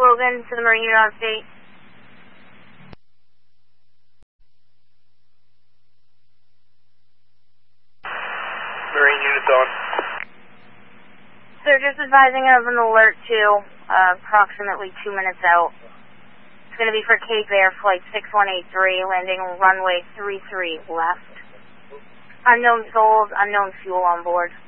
Logan to the Marine Unit on state. Marine Unit on. Sir, just advising of an alert to approximately 2 minutes out. It's going to be for Cape Air Flight 6183, landing runway 33 left. Unknown souls, unknown fuel on board.